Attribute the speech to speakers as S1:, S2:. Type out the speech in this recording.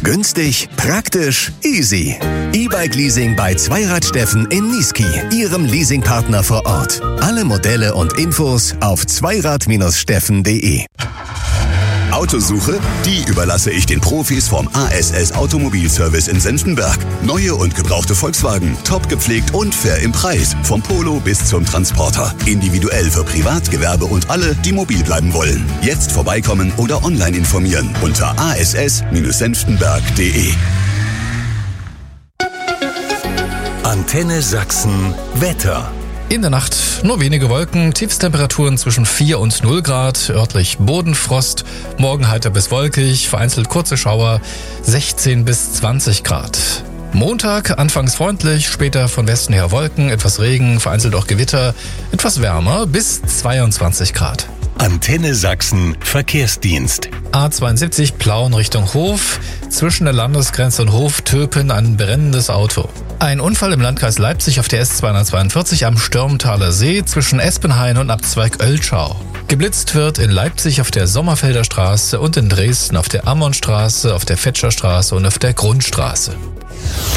S1: Günstig, praktisch, easy. E-Bike-Leasing bei Zweirad-Steffen in Niesky, Ihrem Leasingpartner vor Ort. Alle Modelle und Infos auf zweirad-steffen.de.
S2: Autosuche? Die überlasse ich den Profis vom ASS Automobilservice in Senftenberg. Neue und gebrauchte Volkswagen, top gepflegt und fair im Preis. Vom Polo bis zum Transporter. Individuell für Privat, Gewerbe und alle, die mobil bleiben wollen. Jetzt vorbeikommen oder online informieren unter ass-senftenberg.de.
S3: Antenne Sachsen Wetter.
S4: In der Nacht nur wenige Wolken, Tiefstemperaturen zwischen 4 und 0 Grad, örtlich Bodenfrost, morgen heiter bis wolkig, vereinzelt kurze Schauer, 16 bis 20 Grad. Montag anfangs freundlich, später von Westen her Wolken, etwas Regen, vereinzelt auch Gewitter, etwas wärmer bis 22 Grad.
S3: Antenne Sachsen Verkehrsdienst.
S4: A72 Plauen Richtung Hof, zwischen der Landesgrenze und Hof-Töpen ein brennendes Auto. Ein Unfall im Landkreis Leipzig auf der S242 am Stürmtaler See zwischen Espenhain und Abzweig Oelschau. Geblitzt wird in Leipzig auf der Sommerfelder Straße und in Dresden auf der Ammonstraße, auf der Fetscherstraße und auf der Grundstraße.